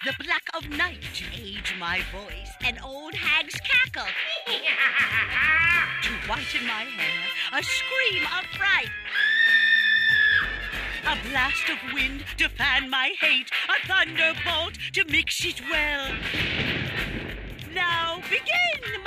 the black of night to age my voice, an old hag's cackle to whiten my hair, a scream of fright, a blast of wind to fan my hate, a thunderbolt to mix it well. Now begin!